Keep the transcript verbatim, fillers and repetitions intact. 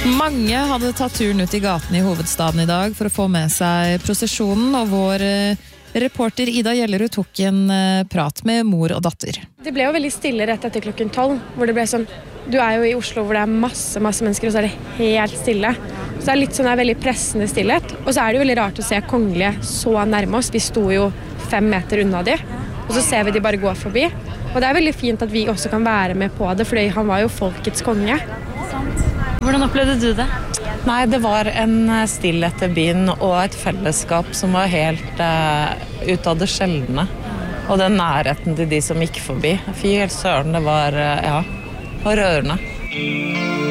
Mange hadde tatt turen ut i gaten i hovedstaden i dag for å få med seg prosesjonen, og vår reporter Ida Gjellerud tok en prat med mor og datter. Det ble jo veldig stille rett etter klokken tolv, hvor det ble sånn, du er jo i Oslo hvor det er masse, masse mennesker, og så er det helt stille. Så det er litt sånn, det er veldig pressende stillhet, og så er det jo veldig rart å se kongelige så nærme oss. Vi sto jo fem meter unna de, og så ser vi de bare gå forbi. Og det er veldig fint at vi også kan være med på det, fordi han var jo folkets konge. Hvordan opplevde du det? Nei, det var en stillhet i byen og et fellesskap som var helt uh, ut av det sjeldne. Og den nærheten til de som gikk forbi. Fy helt søren, det var, uh, ja, var rørende.